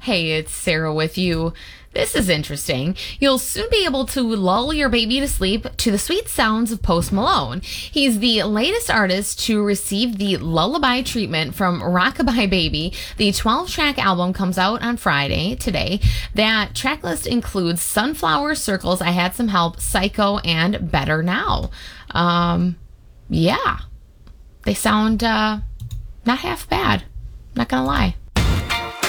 Hey, it's Sarah with you. This is interesting. You'll soon be able to lull your baby to sleep to the sweet sounds of Post Malone. He's the latest artist to receive the lullaby treatment from Rockabye Baby. The 12-track album comes out on Friday, today. That track list includes Sunflower, Circles, I Had Some Help, Psycho, and Better Now. Yeah. They sound not half bad. Not gonna lie.